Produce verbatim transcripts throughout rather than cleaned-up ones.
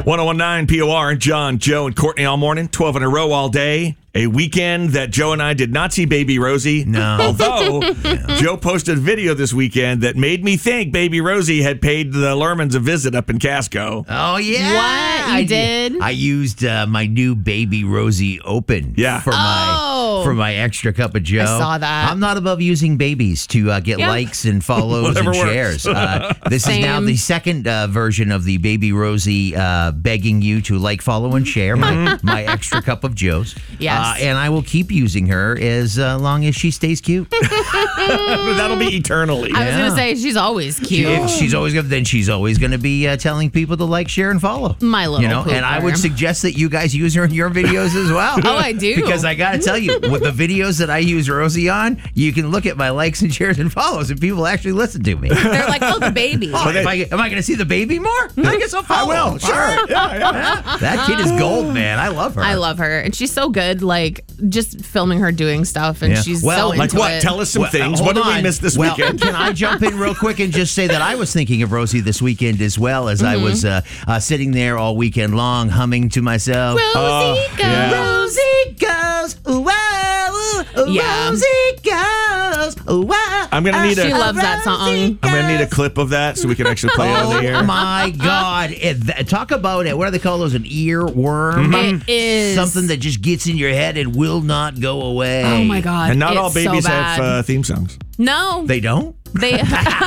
one oh one nine P O R, John, Joe, and Courtney all morning, twelve in a row all day. A weekend that Joe and I did not see Baby Rosie. No. Although, yeah. Joe posted a video this weekend that made me think Baby Rosie had paid the Lermans a visit up in Casco. Oh, yeah. What? You I did? I used uh, my new Baby Rosie Open Yeah. for Oh. my for my extra cup of Joe. I saw that. I'm not above using babies to uh, get Yeah. likes and follows and Whatever works. shares. Uh, this Same. is now the second uh, version of the Baby Rosie uh, begging you to like, follow, and share my, my extra cup of Joe's. Yes. Uh, and I will keep using her as uh, long as she stays cute. That'll be eternally. I was Yeah. going to say, she's always cute. If she's always gonna, then she's always going to be uh, telling people to like, share, and follow. My little you know, and I would pooper. suggest that you guys use her in your videos as well. Oh, I do. Because I got to tell you, with the videos that I use Rosie on, you can look at my likes and shares and follows, and people actually listen to me. They're like, oh, the baby. Oh, am I, am I going to see the baby more? I guess I'll follow. I will, sure. All right. Yeah, yeah. That kid is gold, man. I love her. I love her. And she's so good, like, just filming her doing stuff. And Yeah. she's Well, so into Like what? it. Tell us some Well, things. uh, What hold did we on. miss this well, weekend? Can I jump in real quick and just say that I was thinking of Rosie this weekend as well, as I was uh, uh, sitting there all weekend long humming to myself. Rosie Oh, goes. yeah. Rosie goes, ooh, wow, ooh, Yeah. Rosie goes, ooh, wow. I'm gonna need a- She loves that song. Rosie I'm going to need a goes. clip of that so we can actually play it on the Oh air. my God. It- th- talk about it. What do they call those? An earworm? It is. Something that just gets in your head and will not go away. Oh, my God. And not it's all babies so have bad. uh, theme songs. No. They don't? They.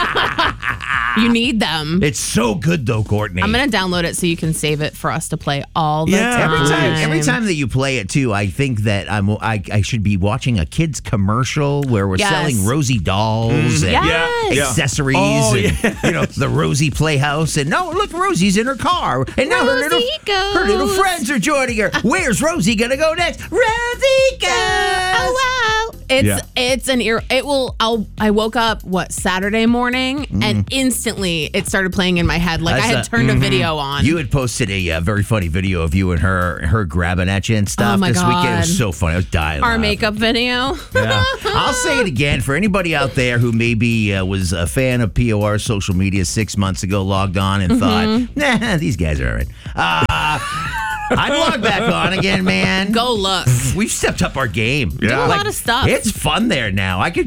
You need them. It's so good, though, Courtney. I'm going to download it so you can save it for us to play all the Yeah, time. Every time, Please. every time that you play it too, I think that I'm I, I should be watching a kids commercial where we're Yes. selling Rosie dolls and Yes. Yeah. accessories Oh, and yeah. you know the Rosie Playhouse and no look Rosie's in her car and now her little Rosie goes. her little friends are joining her. Where's Rosie gonna go next? Rosie goes. Oh wow! It's Yeah. it's an ear. It will. I'll. I woke up what Saturday morning and instantly it started playing in my head. Like That's I had a- turned a video on. You had posted a uh, very funny video of you and her her grabbing at you and stuff Oh, my this weekend. It God. was so funny. I was dying. Our laughing. makeup video. Yeah. I'll say it again for anybody out there who maybe uh, was a fan of P O R social media six months ago, logged on and thought, nah, these guys are all right. Uh, I'd log back on again, man. Go look. We've stepped up our game. Yeah. Do a lot of stuff. It's fun there now. I could